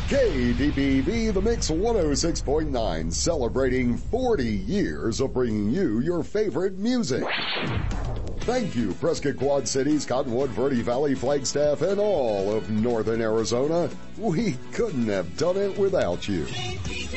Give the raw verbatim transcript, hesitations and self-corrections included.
K D B B The Mix one oh six point nine, celebrating forty years of bringing you your favorite music. Thank you, Prescott Quad Cities, Cottonwood, Verde Valley, Flagstaff, and all of northern Arizona. We couldn't have done it without you.